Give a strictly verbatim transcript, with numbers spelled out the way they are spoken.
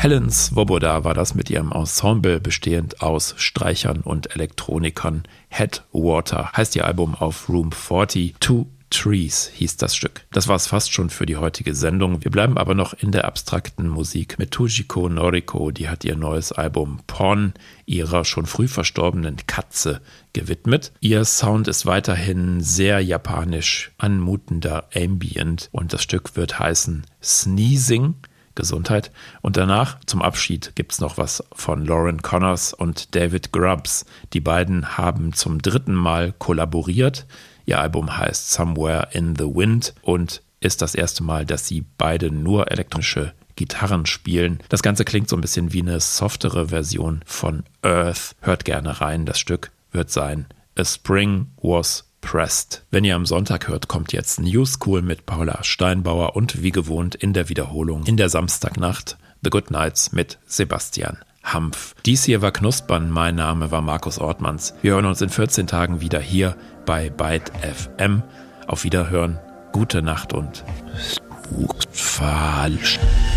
Helen Swoboda war das mit ihrem Ensemble bestehend aus Streichern und Elektronikern. Headwater heißt ihr Album auf Room vierzig. Two Trees hieß das Stück. Das war es fast schon für die heutige Sendung. Wir bleiben aber noch in der abstrakten Musik mit Tujiko Noriko. Die hat ihr neues Album Porn ihrer schon früh verstorbenen Katze gewidmet. Ihr Sound ist weiterhin sehr japanisch anmutender Ambient und das Stück wird heißen Sneezing. Gesundheit. Und danach, zum Abschied, gibt es noch was von Lauren Connors und David Grubbs. Die beiden haben zum dritten Mal kollaboriert. Ihr Album heißt Somewhere in the Wind und ist das erste Mal, dass sie beide nur elektronische Gitarren spielen. Das Ganze klingt so ein bisschen wie eine softere Version von Earth. Hört gerne rein. Das Stück wird sein A Spring Was Pressed. Wenn ihr am Sonntag hört, kommt jetzt New School mit Paula Steinbauer und wie gewohnt in der Wiederholung in der Samstagnacht The Good Nights mit Sebastian Hampf. Dies hier war Knuspern, mein Name war Markus Ortmanns. Wir hören uns in vierzehn Tagen wieder hier bei Byte F M. Auf Wiederhören, gute Nacht und falsch.